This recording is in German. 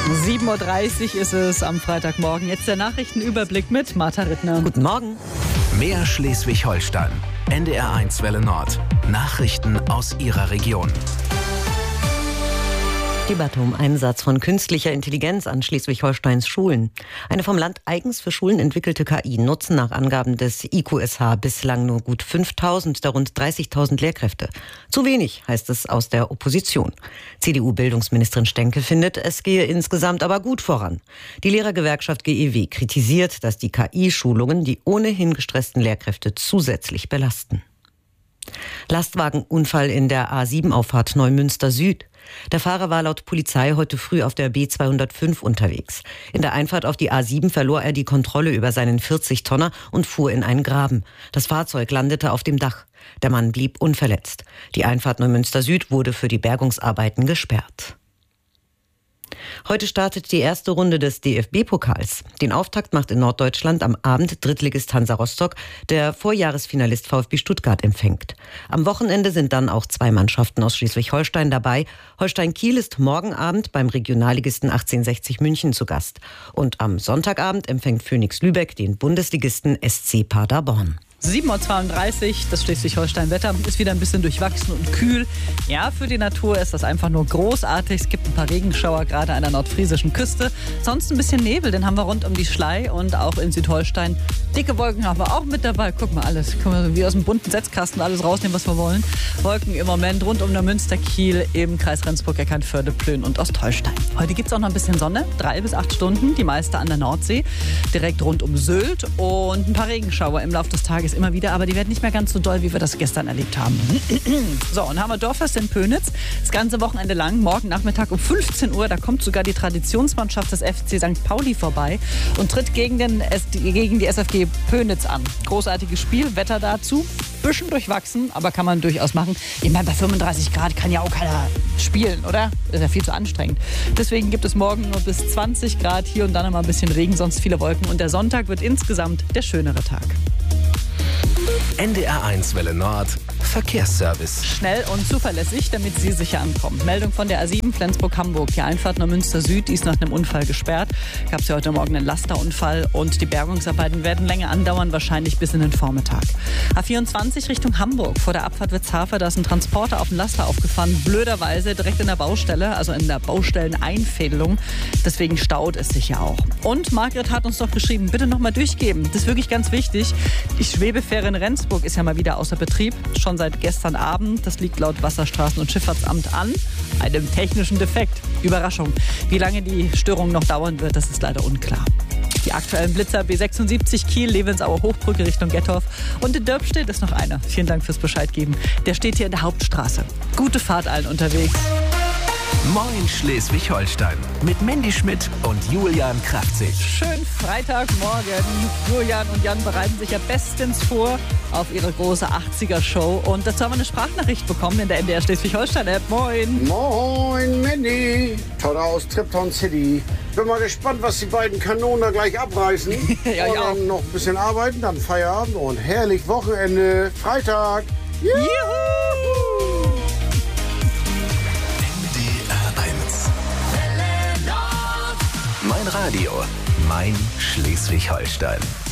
7:30 Uhr ist es am Freitagmorgen. Jetzt der Nachrichtenüberblick mit Martha Rittner. Guten Morgen. Mehr Schleswig-Holstein. NDR1 Welle Nord. Nachrichten aus Ihrer Region. Debatte um Einsatz von künstlicher Intelligenz an Schleswig-Holsteins Schulen. Eine vom Land eigens für Schulen entwickelte KI nutzen nach Angaben des IQSH bislang nur gut 5.000 der rund 30.000 Lehrkräfte. Zu wenig, heißt es aus der Opposition. CDU-Bildungsministerin Stenke findet, es gehe insgesamt aber gut voran. Die Lehrergewerkschaft GEW kritisiert, dass die KI-Schulungen die ohnehin gestressten Lehrkräfte zusätzlich belasten. Lastwagenunfall in der A7-Auffahrt Neumünster Süd. Der Fahrer war laut Polizei heute früh auf der B205 unterwegs. In der Einfahrt auf die A7 verlor er die Kontrolle über seinen 40-Tonner und fuhr in einen Graben. Das Fahrzeug landete auf dem Dach. Der Mann blieb unverletzt. Die Einfahrt Neumünster Süd wurde für die Bergungsarbeiten gesperrt. Heute startet die erste Runde des DFB-Pokals. Den Auftakt macht in Norddeutschland am Abend Drittligist Hansa Rostock, der Vorjahresfinalist VfB Stuttgart empfängt. Am Wochenende sind dann auch 2 Mannschaften aus Schleswig-Holstein dabei. Holstein Kiel ist morgen Abend beim Regionalligisten 1860 München zu Gast. Und am Sonntagabend empfängt Phoenix Lübeck den Bundesligisten SC Paderborn. 7:32 Uhr, das Schleswig-Holstein-Wetter ist wieder ein bisschen durchwachsen und kühl. Ja, für die Natur ist das einfach nur großartig. Es gibt ein paar Regenschauer, gerade an der nordfriesischen Küste. Sonst ein bisschen Nebel, den haben wir rund um die Schlei und auch in Südholstein. Dicke Wolken haben wir auch mit dabei. Guck mal, alles. Können wir wie aus dem bunten Setzkasten alles rausnehmen, was wir wollen. Wolken im Moment rund um Neumünster, Kiel, im Kreis Rendsburg, Eckernförde, Plön und Ostholstein. Heute gibt es auch noch ein bisschen Sonne, 3 bis 8 Stunden, die meiste an der Nordsee, direkt rund um Sylt und ein paar Regenschauer im Laufe des Tages immer wieder, aber die werden nicht mehr ganz so doll, wie wir das gestern erlebt haben. So, und haben wir Dorffest in Pönitz, das ganze Wochenende lang, morgen Nachmittag um 15 Uhr, da kommt sogar die Traditionsmannschaft des FC St. Pauli vorbei und tritt gegen die SFG Pönitz an. Großartiges Spiel, Wetter dazu, bisschen durchwachsen, aber kann man durchaus machen. Ich meine, bei 35 Grad kann ja auch keiner spielen, oder? Ist ja viel zu anstrengend. Deswegen gibt es morgen nur bis 20 Grad, hier und dann immer ein bisschen Regen, sonst viele Wolken und der Sonntag wird insgesamt der schönere Tag. NDR1 Welle Nord. Verkehrsservice. Schnell und zuverlässig, damit Sie sicher ankommen. Meldung von der A7 Flensburg-Hamburg. Die Einfahrt Neumünster Süd, die ist nach einem Unfall gesperrt. Gab es ja heute Morgen einen Lasterunfall und die Bergungsarbeiten werden länger andauern, wahrscheinlich bis in den Vormittag. A24 Richtung Hamburg. Vor der Abfahrt Witzhafer, da ist ein Transporter auf den Laster aufgefahren. Blöderweise direkt in der Baustelle, also in der Baustelleneinfädelung. Deswegen staut es sich ja auch. Und Margret hat uns doch geschrieben, bitte nochmal durchgeben. Das ist wirklich ganz wichtig. Die Schwebefähre in Rendsburg ist ja mal wieder außer Betrieb. Schon seit gestern Abend. Das liegt laut Wasserstraßen- und Schifffahrtsamt an einem technischen Defekt. Überraschung. Wie lange die Störung noch dauern wird, das ist leider unklar. Die aktuellen Blitzer B76 Kiel, Levensauer Hochbrücke Richtung Gettorf und in Dörpstedt ist noch einer. Vielen Dank fürs Bescheid geben. Der steht hier in der Hauptstraße. Gute Fahrt allen unterwegs. Moin Schleswig-Holstein mit Mandy Schmidt und Julian Kraftzig. Schön Freitagmorgen. Julian und Jan bereiten sich ja bestens vor auf ihre große 80er-Show. Und dazu haben wir eine Sprachnachricht bekommen in der NDR Schleswig-Holstein-App. Moin. Moin, Mandy. Tada aus Tripton City. Bin mal gespannt, was die beiden Kanonen da gleich abreißen. Ja, und ja. dann noch ein bisschen arbeiten, dann Feierabend und herrlich Wochenende. Freitag. Juhu! Mein Radio, mein Schleswig-Holstein.